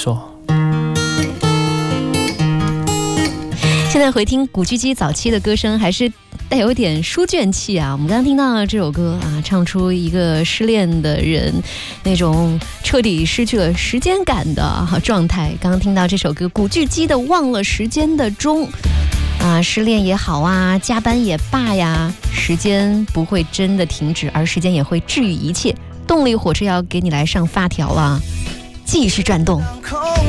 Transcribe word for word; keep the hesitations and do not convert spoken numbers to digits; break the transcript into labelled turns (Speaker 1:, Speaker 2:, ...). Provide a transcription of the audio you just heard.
Speaker 1: 错。
Speaker 2: 现在回听古巨基早期的歌声，还是带有点书卷气啊。我们刚刚听到这首歌啊，唱出一个失恋的人那种彻底失去了时间感的状态。刚刚听到这首歌，古巨基的《忘了时间的钟》啊，失恋也好啊，加班也罢呀，时间不会真的停止，而时间也会治愈一切。动力火车要给你来上发条了，继续转动。